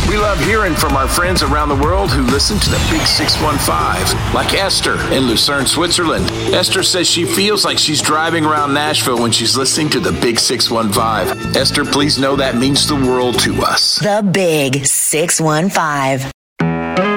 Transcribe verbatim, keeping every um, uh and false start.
We love hearing from our friends around the world who listen to the Big six one five, like Esther in Lucerne, Switzerland. Esther says she feels like she's driving around Nashville when she's listening to the Big six one five. Esther, please know that means the world to us. The Big six one five.